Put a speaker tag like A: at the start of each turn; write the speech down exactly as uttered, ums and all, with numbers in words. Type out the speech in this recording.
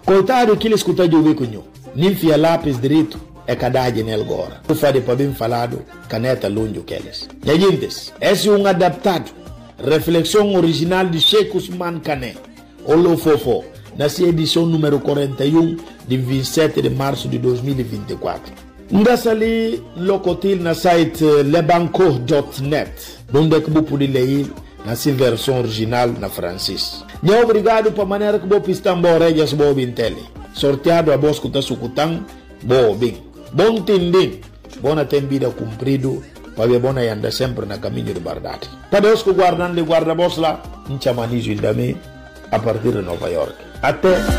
A: Coitado que ele escuta de ouvir com nho. Ninfia lápis direito é cadade nele agora. O fade para bem falado, caneta longe que eles. Legendes, esse é um adaptado. Reflexão original de Sheikh Ousmane Kane. Olo Fofo, nessa edição número quarenta e um de vinte e sete de março de dois mil e vinte e quatro. Ngassa ali locotil na site lebanco ponto net, onde é que você pode ler nessa versão original na francês. Não obrigado para a maneira que você pista regias boa bintele. Sorteado a bosco da sucutang, boa bem. Bom tendin, bona tem vida cumprido, para ver bona anda sempre na caminho de verdade. Para Deus que guardando de guarda-bos lá, em chamanizo a partir de Nova York. Até